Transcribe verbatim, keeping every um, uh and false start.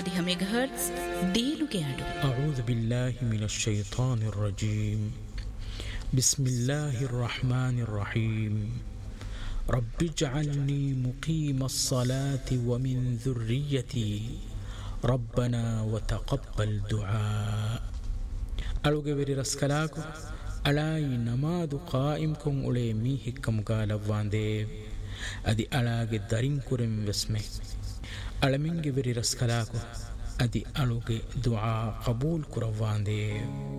වාදිහ මෙගාහර්ට්ස් දීලුගේ අඩු. أعوذ بالله من الشيطان الرجيم بسم الله الرحمن الرحيم رب اجعلني مقيم الصلاة ومن ذريتي ربنا وتقبل دعاء. ألوغي بري رسكلاكو ألاي نماد قائمكم أولي ميهكم قالبوان ديب أدي ألاغي دارين كورم بسمه ألمنغي بري رسكلاكو أدي ألوغي دعاء قبول كروان ديب.